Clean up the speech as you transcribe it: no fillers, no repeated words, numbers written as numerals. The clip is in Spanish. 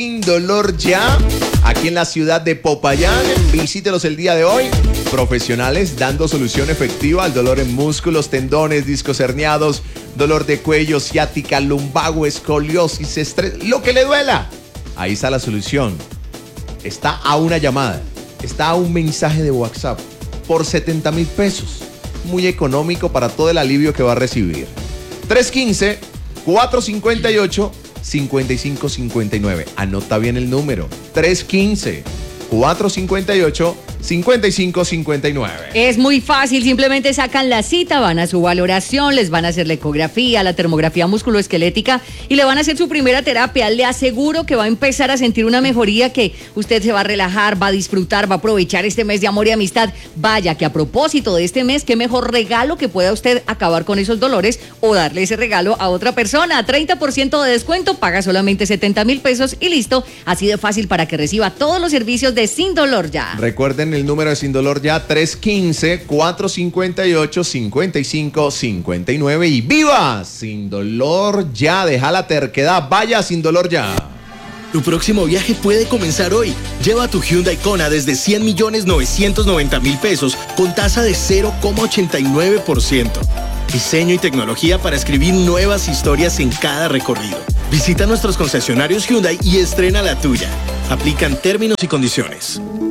Sin Dolor Ya, aquí en la ciudad de Popayán. Visítelos el día de hoy. Profesionales dando solución efectiva al dolor en músculos, tendones, discos herniados, dolor de cuello, ciática, lumbago, escoliosis, estrés, lo que le duela. Ahí está la solución. Está a una llamada, está a un mensaje de WhatsApp por 70,000 pesos. Muy económico para todo el alivio que va a recibir. 315-458-5559. Anota bien el número. 315-458-5559. Es muy fácil, simplemente sacan la cita, van a su valoración, les van a hacer la ecografía, la termografía musculoesquelética y le van a hacer su primera terapia. Le aseguro que va a empezar a sentir una mejoría, que usted se va a relajar, va a disfrutar, va a aprovechar este mes de amor y amistad. Vaya que a propósito de este mes, qué mejor regalo que pueda usted acabar con esos dolores o darle ese regalo a otra persona. 30% de descuento, paga solamente 70,000 pesos y listo. Así de fácil para que reciba todos los servicios de Sin Dolor Ya. Recuerden el número de Sin Dolor Ya, 315-458-5559 y ¡viva! Sin Dolor Ya, deja la terquedad, vaya a Sin Dolor Ya. Tu próximo viaje puede comenzar hoy. Lleva tu Hyundai Kona desde 100.990.000 pesos con tasa de 0,89%. Diseño y tecnología para escribir nuevas historias en cada recorrido. Visita nuestros concesionarios Hyundai y estrena la tuya. Aplican términos y condiciones.